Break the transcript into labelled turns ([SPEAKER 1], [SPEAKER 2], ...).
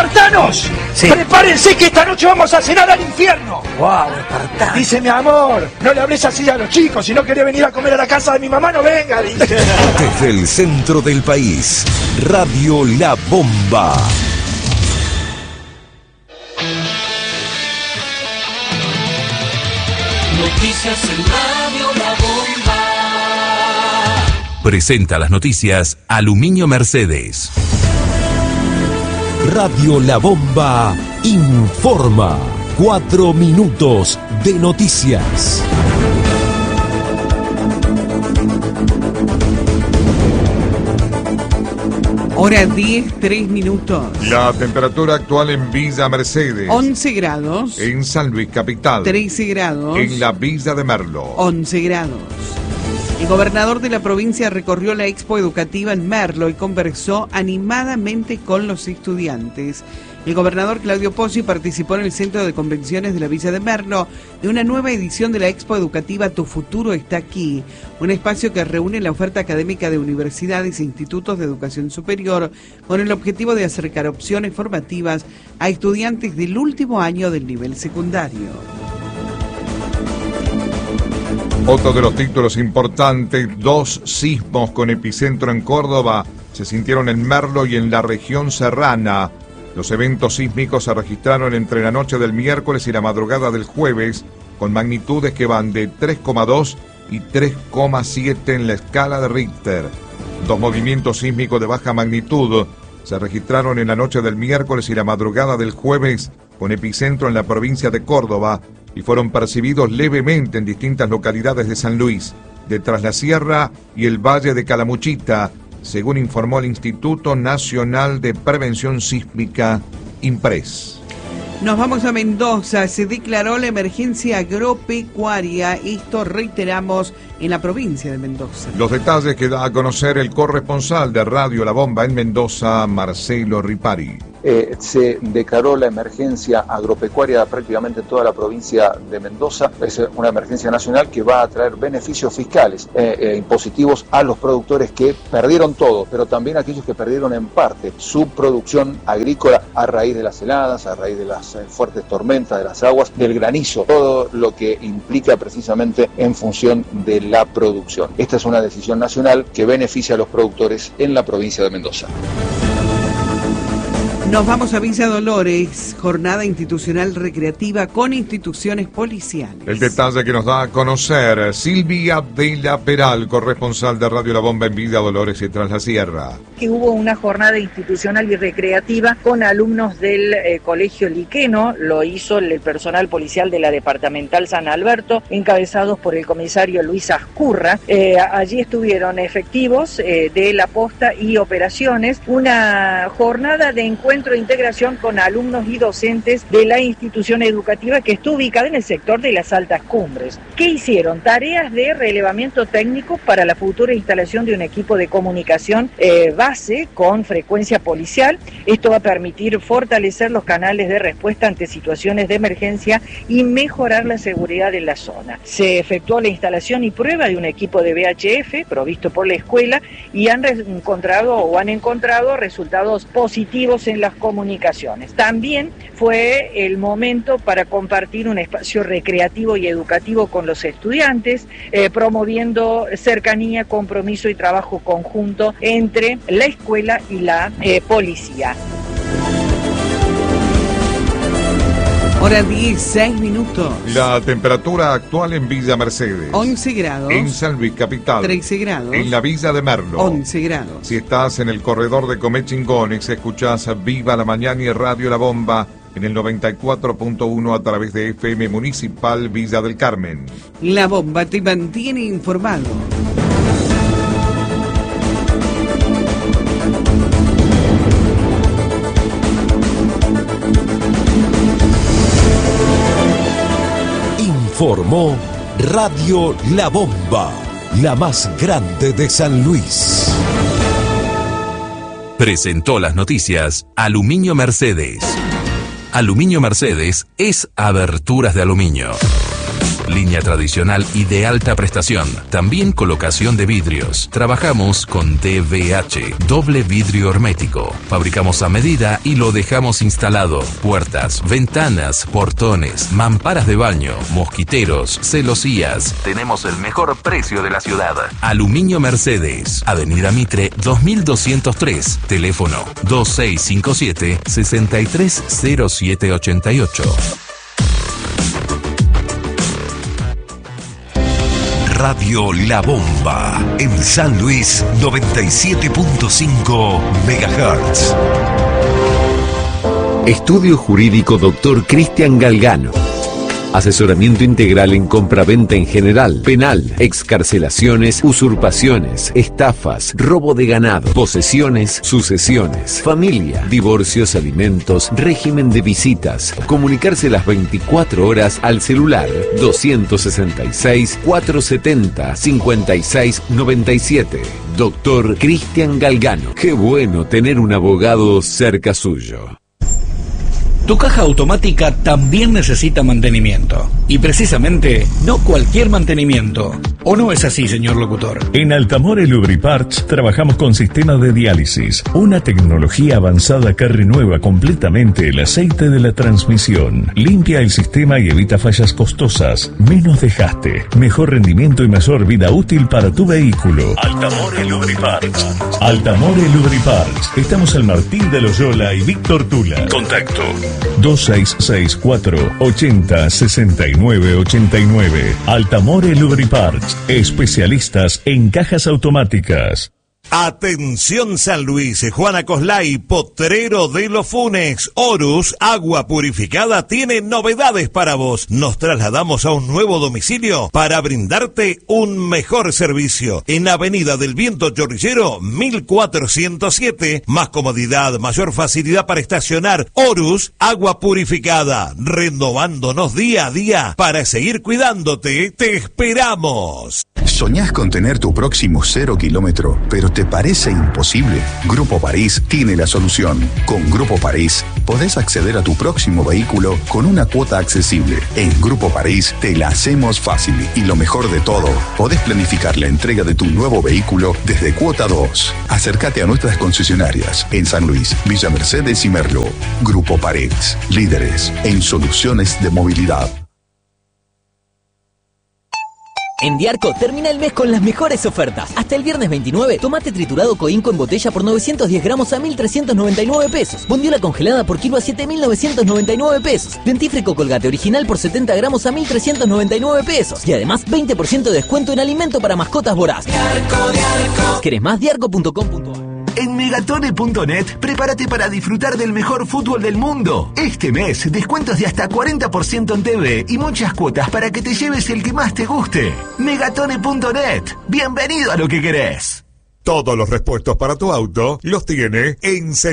[SPEAKER 1] ¡Espartanos!
[SPEAKER 2] Sí.
[SPEAKER 1] ¡Prepárense que esta noche vamos a cenar al infierno!
[SPEAKER 2] ¡Wow, espartano!
[SPEAKER 1] Dice mi amor, no le hables así a los chicos, si no querés venir a comer a la casa de mi mamá, no venga, dice.
[SPEAKER 3] Desde el centro del país, Radio La Bomba.
[SPEAKER 4] Noticias en Radio La Bomba.
[SPEAKER 3] Presenta las noticias Aluminio Mercedes. Radio La Bomba informa. 4 minutos de noticias.
[SPEAKER 5] Hora 10, 3 minutos.
[SPEAKER 6] La temperatura actual en Villa Mercedes.
[SPEAKER 5] 11 grados.
[SPEAKER 6] En San Luis Capital.
[SPEAKER 5] 13 grados.
[SPEAKER 6] En la Villa de Merlo.
[SPEAKER 5] 11 grados. El gobernador de la provincia recorrió la expo educativa en Merlo y conversó animadamente con los estudiantes. El gobernador Claudio Pozzi participó en el Centro de Convenciones de la Villa de Merlo de una nueva edición de la expo educativa Tu Futuro Está Aquí, un espacio que reúne la oferta académica de universidades e institutos de educación superior con el objetivo de acercar opciones formativas a estudiantes del último año del nivel secundario.
[SPEAKER 6] Otro de los títulos importantes, 2 sismos con epicentro en Córdoba se sintieron en Merlo y en la región serrana. Los eventos sísmicos se registraron entre la noche del miércoles y la madrugada del jueves, con magnitudes que van de 3,2 y 3,7 en la escala de Richter. 2 movimientos sísmicos de baja magnitud se registraron en la noche del miércoles y la madrugada del jueves, con epicentro en la provincia de Córdoba, y fueron percibidos levemente en distintas localidades de San Luis, de Traslasierra y el Valle de Calamuchita, según informó el Instituto Nacional de Prevención Sísmica, INPRES.
[SPEAKER 5] Nos vamos a Mendoza. Se declaró la emergencia agropecuaria. Esto reiteramos en la provincia de Mendoza.
[SPEAKER 6] Los detalles que da a conocer el corresponsal de Radio La Bomba en Mendoza, Marcelo Ripari.
[SPEAKER 7] Se declaró la emergencia agropecuaria prácticamente en toda la provincia de Mendoza. Es una emergencia nacional que va a traer beneficios fiscales, impositivos a los productores que perdieron todo, pero también a aquellos que perdieron en parte su producción agrícola a raíz de las heladas, a raíz de las fuertes tormentas, de las aguas, del granizo, todo lo que implica precisamente en función de la producción. Esta es una decisión nacional que beneficia a los productores en la provincia de Mendoza.
[SPEAKER 5] Nos vamos a Villa Dolores, jornada institucional recreativa con instituciones policiales.
[SPEAKER 6] El detalle que nos da a conocer Silvia de la Peral, corresponsal de Radio La Bomba en Villa Dolores y Tras la Sierra.
[SPEAKER 8] Que hubo una jornada institucional y recreativa con alumnos del Colegio Liqueno, lo hizo el personal policial de la Departamental San Alberto, encabezados por el comisario Luis Ascurra. Allí estuvieron efectivos de la posta y operaciones, una jornada de encuentro de integración con alumnos y docentes de la institución educativa que está ubicada en el sector de las Altas Cumbres. ¿Qué hicieron? Tareas de relevamiento técnico para la futura instalación de un equipo de comunicación base con frecuencia policial. Esto va a permitir fortalecer los canales de respuesta ante situaciones de emergencia y mejorar la seguridad en la zona. Se efectuó la instalación y prueba de un equipo de VHF provisto por la escuela y han encontrado resultados positivos en las comunicaciones. También fue el momento para compartir un espacio recreativo y educativo con los estudiantes, promoviendo cercanía, compromiso y trabajo conjunto entre la escuela y la policía.
[SPEAKER 5] Hora 10, 6 minutos.
[SPEAKER 6] La temperatura actual en Villa Mercedes.
[SPEAKER 5] 11 grados.
[SPEAKER 6] En San Luis Capital.
[SPEAKER 5] 13 grados.
[SPEAKER 6] En la Villa de Merlo.
[SPEAKER 5] 11 grados.
[SPEAKER 6] Si estás en el corredor de Comechingones, escuchás Viva la Mañana y Radio La Bomba en el 94.1 a través de FM Municipal Villa del Carmen.
[SPEAKER 5] La Bomba te mantiene informado.
[SPEAKER 3] Informó Radio La Bomba, la más grande de San Luis. Presentó las noticias Aluminio Mercedes. Aluminio Mercedes es aberturas de aluminio.
[SPEAKER 2] Línea tradicional y de alta prestación. También colocación de vidrios. Trabajamos con DVH, doble vidrio hermético. Fabricamos a medida y lo dejamos instalado. Puertas, ventanas, portones, mamparas de baño, mosquiteros, celosías. Tenemos el mejor precio de la ciudad. Aluminio Mercedes, Avenida Mitre 2203. Teléfono 2657-630788.
[SPEAKER 3] Radio La Bomba en San Luis 97.5 MHz.
[SPEAKER 9] Estudio Jurídico Dr. Cristian Galgano. Asesoramiento integral en compraventa en general, penal, excarcelaciones, usurpaciones, estafas, robo de ganado, posesiones, sucesiones, familia, divorcios, alimentos, régimen de visitas. Comunicarse las 24 horas al celular 266-470-5697. Doctor Cristian Galgano. Qué bueno tener un abogado cerca suyo.
[SPEAKER 10] Tu caja automática también necesita mantenimiento. Y precisamente, no cualquier mantenimiento. ¿O no es así, señor locutor?
[SPEAKER 11] En Altamore Lubriparts trabajamos con sistemas de diálisis, una tecnología avanzada que renueva completamente el aceite de la transmisión, limpia el sistema y evita fallas costosas, menos desgaste, mejor rendimiento y mayor vida útil para tu vehículo. Altamore Lubriparts. Altamore Lubriparts. Estamos en Martín de Loyola y Víctor Tula. Contacto 2664-806989. Altamore Lubriparts, especialistas en cajas automáticas.
[SPEAKER 12] Atención San Luis, Juana Coslay, Potrero de los Funes, Horus, agua purificada, tiene novedades para vos. Nos trasladamos a un nuevo domicilio para brindarte un mejor servicio. En Avenida del Viento Chorrillero, 1407, más comodidad, mayor facilidad para estacionar. Horus, agua purificada, renovándonos día a día para seguir cuidándote. Te esperamos.
[SPEAKER 13] ¿Soñás con tener tu próximo 0 kilómetro, pero te parece imposible? Grupo París tiene la solución. Con Grupo París podés acceder a tu próximo vehículo con una cuota accesible. En Grupo París te la hacemos fácil y lo mejor de todo, podés planificar la entrega de tu nuevo vehículo desde cuota 2. Acércate a nuestras concesionarias en San Luis, Villa Mercedes y Merlo. Grupo París, líderes en soluciones de movilidad.
[SPEAKER 14] En Diarco termina el mes con las mejores ofertas. Hasta el viernes 29, tomate triturado Coinco en botella por 910 gramos a 1.399 pesos. Bondiola congelada por kilo a 7.999 pesos. Dentífrico Colgate original por 70 gramos a 1.399 pesos. Y además 20% de descuento en alimento para mascotas Voraz. Diarco, Diarco. ¿Querés más? Diarco.com.ar.
[SPEAKER 15] En Megatone.net, prepárate para disfrutar del mejor fútbol del mundo. Este mes, descuentos de hasta 40% en TV y muchas cuotas para que te lleves el que más te guste. Megatone.net, bienvenido a lo que querés.
[SPEAKER 6] Todos los repuestos para tu auto los tiene en